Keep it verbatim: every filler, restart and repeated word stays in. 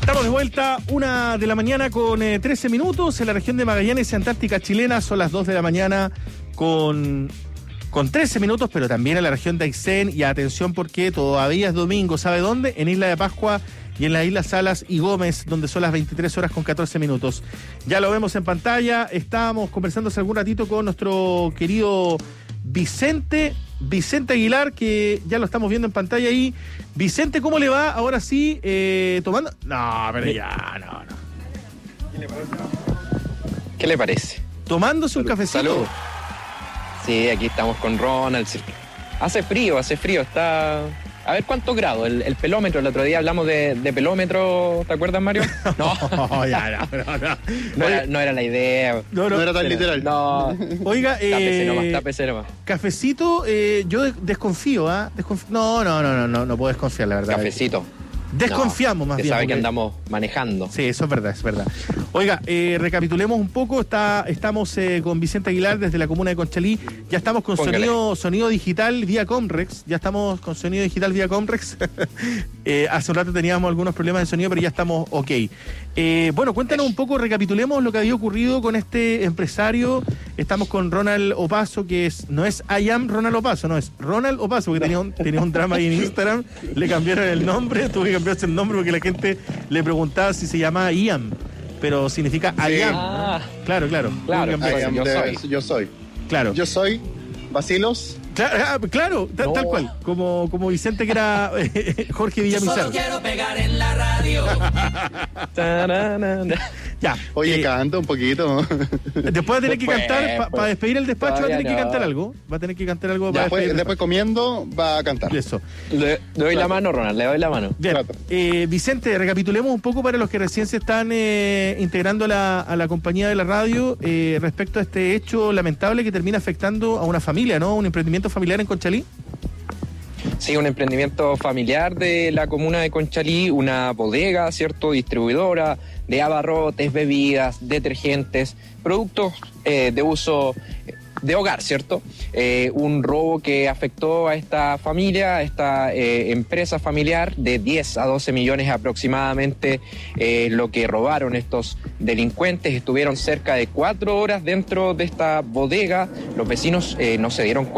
Estamos de vuelta, una de la mañana con eh, trece minutos. En la región de Magallanes y Antártica Chilena son las dos de la mañana con, con trece minutos, pero también en la región de Aysén. Y atención porque todavía es domingo, ¿sabe dónde? En Isla de Pascua y en las Islas Salas y Gómez, donde son las veintitrés horas con catorce minutos. Ya lo vemos en pantalla. Estábamos conversando hace algún ratito con nuestro querido Vicente, Vicente Aguilar, que ya lo estamos viendo en pantalla ahí. Vicente, ¿cómo le va? Ahora sí, eh, tomando... No, pero ya, no, no. ¿Qué le parece? ¿Qué le parece? Tomándose Salud. un cafecito. Salud. Sí, aquí estamos con Ronald. Hace frío, hace frío, está... A ver cuántos grados, el, el pelómetro, el otro día hablamos de, de pelómetro, ¿te acuerdas, Mario? No, no, ya, no, no, no. No era, no era la idea. No, no, no era tan Pero, literal. No. Oiga, eh, tápese nomás, tápese nomás. Cafecito, eh, yo desconfío, ¿ah? ¿eh? Desconf... No, no, no, no, no, no puedo desconfiar, la verdad. Cafecito. Desconfiamos no, más bien. sabe porque... que andamos manejando. Sí, eso es verdad, es verdad. Oiga, eh, recapitulemos un poco. Está, estamos eh, con Vicente Aguilar desde la comuna de Conchalí. Ya estamos con sonido, sonido digital vía Comrex. Ya estamos con sonido digital vía Comrex. eh, hace un rato teníamos algunos problemas de sonido, pero ya estamos ok. Eh, bueno, cuéntanos un poco, recapitulemos lo que había ocurrido con este empresario. Estamos con Ronald Opaso, que es no es I am Ronald Opaso, no, es Ronald Opaso, porque tenía un, tenía un drama ahí en Instagram. Le cambiaron el nombre, tuve que cambiarse el nombre porque la gente le preguntaba si se llamaba Iam, pero significa Sí. I am. Ah, Claro, claro. claro, Tuve que cambiar- I am yo de- soy. yo soy. Claro. Yo soy Basilos. Claro, ah, claro, ta- No. tal cual. Como, como Vicente, que era eh, Jorge Villamizar. Solo quiero pegar en la radio. Tararana. Ya. Oye, eh, canta un poquito. después va a tener que Después, cantar, para pues. despedir el despacho, va a Todavía tener que no. cantar algo. Va a tener que cantar algo para después, despedir el después comiendo va a cantar. despacho. Eso. Le, le doy la mano, Ronald, le doy la mano. Bien, Trato. eh, Vicente, recapitulemos un poco para los que recién se están eh, integrando a la, a la compañía de la radio eh, respecto a este hecho lamentable que termina afectando a una familia, ¿no? Un emprendimiento familiar en Conchalí. Sí, un emprendimiento familiar de la comuna de Conchalí, una bodega, ¿cierto? Distribuidora de abarrotes, bebidas, detergentes, productos eh, de uso de hogar, ¿cierto? Eh, un robo que afectó a esta familia, a esta eh, empresa familiar de diez a doce millones aproximadamente, eh, lo que robaron estos delincuentes. Estuvieron cerca de cuatro horas dentro de esta bodega. Los vecinos eh, no se dieron cuenta